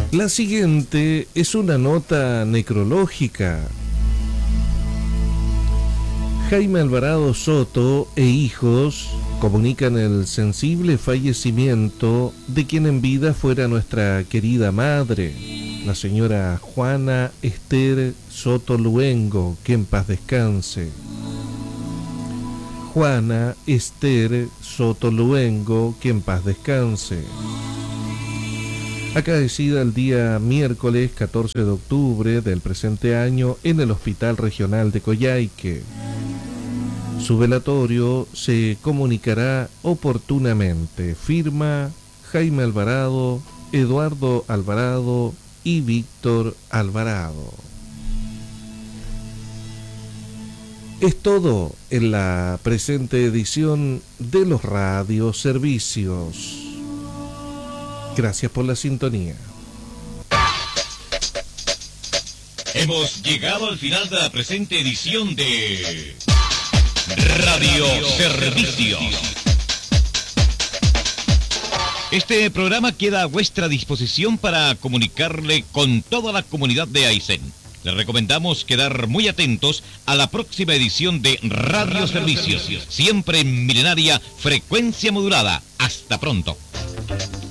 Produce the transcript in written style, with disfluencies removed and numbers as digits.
La siguiente es una nota necrológica. Jaime Alvarado Soto e hijos comunican el sensible fallecimiento de quien en vida fuera nuestra querida madre, la señora Juana Esther Soto Luengo, que en paz descanse. Juana Esther Soto Luengo, que en paz descanse. Acaecida el día miércoles 14 de octubre del presente año en el Hospital Regional de Coyhaique. Su velatorio se comunicará oportunamente. Firma Jaime Alvarado, Eduardo Alvarado y Víctor Alvarado. Es todo en la presente edición de los radioservicios. Gracias por la sintonía. Hemos llegado al final de la presente edición de Radio Servicios. Este programa queda a vuestra disposición para comunicarle con toda la comunidad de Aysén. Les recomendamos quedar muy atentos a la próxima edición de Radio Servicios, siempre en milenaria frecuencia modulada. Hasta pronto.